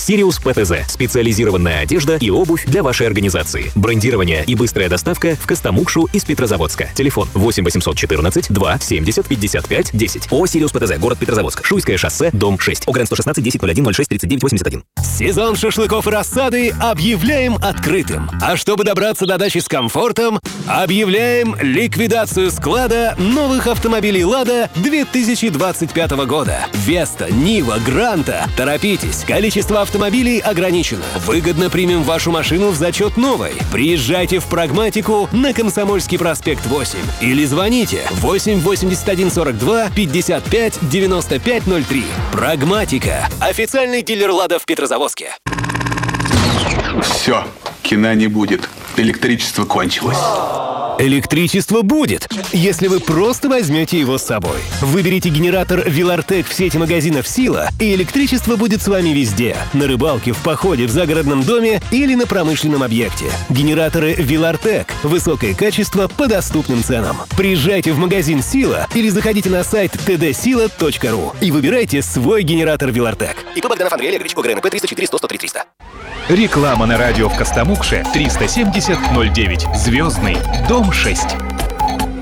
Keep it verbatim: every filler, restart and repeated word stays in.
Сириус пэ тэ зэ – специализированная одежда и обувь для вашей организации. Брендирование и быстрая доставка в Костомукшу из Петрозаводска. Телефон восемь восемьсот четырнадцать два семьдесят пятьдесят пять десять. ООО «Сириус пэ тэ зэ», город Петрозаводск. Шуйское шоссе, дом шесть. ОГРН сто шестнадцать десять ноль один ноль шесть тридцать девять восемьдесят один. Сезон шашлыков и рассады объявляем открытым. А чтобы добраться до дачи с комфортом, объявляем ликвидацию склада новых автомобилей «Лада» две тысячи двадцать пятого года. «Веста», «Нива», «Гранта». Торопитесь, количество автомобилей ограничено. Выгодно примем вашу машину в зачет новой. Приезжайте в «Прагматику» на Комсомольский проспект восемь. Или звоните восемь восемьдесят один сорок два пятьдесят пять девяносто пять ноль три. «Прагматика» — официальный дилер «Лада» в Петрозаводске. Все, кино не будет. Электричество кончилось. Электричество будет, если вы просто возьмете его с собой. Выберите генератор Вилартек в сети магазинов «Сила», и электричество будет с вами везде. На рыбалке, в походе, в загородном доме или на промышленном объекте. Генераторы Вилартек. Высокое качество по доступным ценам. Приезжайте в магазин «Сила» или заходите на сайт тэ дэ сила точка ру и выбирайте свой генератор Вилартек. ИП Богданов Андрей Олегович, ОГРН П триста четыре сто сто три триста. Реклама на радио в Костомукше триста семьдесят ноль девять. Звездный. Дом шесть.